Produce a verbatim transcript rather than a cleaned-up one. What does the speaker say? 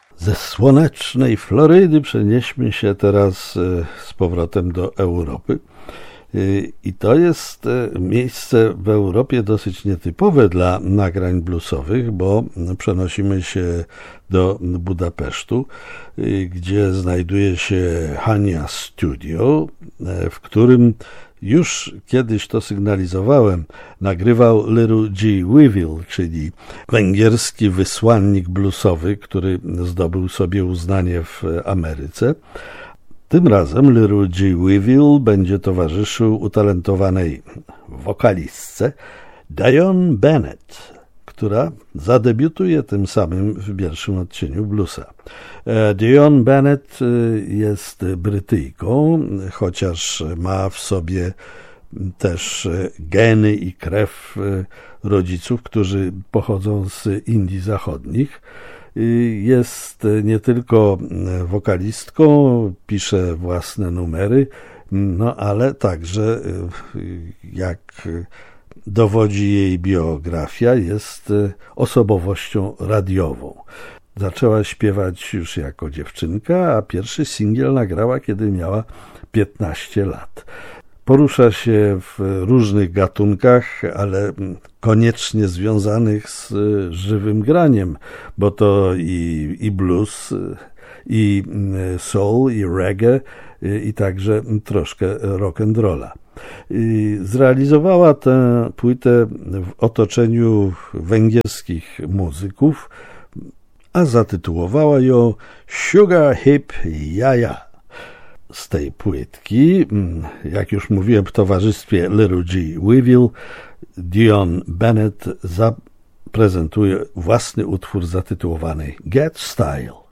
Ze słonecznej Florydy przenieśmy się teraz z powrotem do Europy. I to jest miejsce w Europie dosyć nietypowe dla nagrań bluesowych, bo przenosimy się do Budapesztu, gdzie znajduje się Hania Studio, w którym już kiedyś to sygnalizowałem, nagrywał Little G. Weevil, czyli węgierski wysłannik bluesowy, który zdobył sobie uznanie w Ameryce. Tym razem Little G. Weevil będzie towarzyszył utalentowanej wokalistce Dionne Bennett, która zadebiutuje tym samym w pierwszym odcieniu bluesa. Dionne Bennett jest Brytyjką, chociaż ma w sobie też geny i krew rodziców, którzy pochodzą z Indii Zachodnich. Jest nie tylko wokalistką, pisze własne numery, no ale także, jak dowodzi jej biografia, jest osobowością radiową. Zaczęła śpiewać już jako dziewczynka, a pierwszy singiel nagrała, kiedy miała piętnaście lat. Porusza się w różnych gatunkach, ale koniecznie związanych z żywym graniem, bo to i, i blues, i soul, i reggae, i także troszkę rock'n'rolla. Zrealizowała tę płytę w otoczeniu węgierskich muzyków, a zatytułowała ją Sugar Hip Ja-Ja. Z tej płytki, jak już mówiłem, w towarzystwie Little G. Weevil, Dionne Bennett zaprezentuje własny utwór zatytułowany Get Style.